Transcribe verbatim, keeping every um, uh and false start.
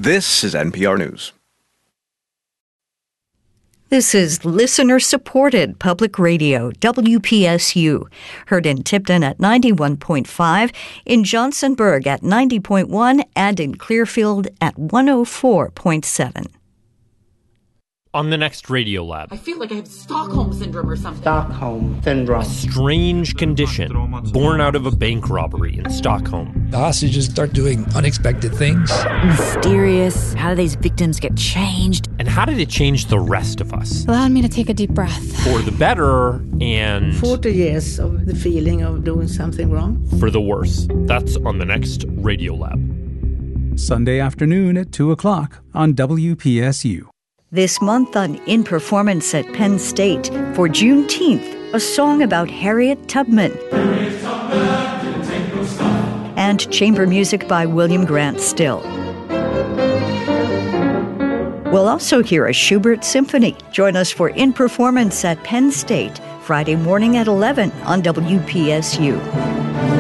This is N P R News. This is listener-supported public radio, W P S U, heard in Tipton at ninety-one point five, in Johnsonburg at ninety point one, and in Clearfield at one oh four point seven. On the next Radiolab. I feel like I have Stockholm Syndrome or something. Stockholm Syndrome. A strange condition born out of a bank robbery in Stockholm. The hostages start doing unexpected things. Mysterious. How do these victims get changed? And how did it change the rest of us? Allowed me to take a deep breath. For the better and... forty years of the feeling of doing something wrong. For the worse. That's on the next Radiolab. Sunday afternoon at two o'clock on W P S U. This month on In Performance at Penn State, for Juneteenth, a song about Harriet Tubman. Harriet Tubman, take no stop. And chamber music by William Grant Still. We'll also hear a Schubert symphony. Join us for In Performance at Penn State, Friday morning at eleven on W P S U.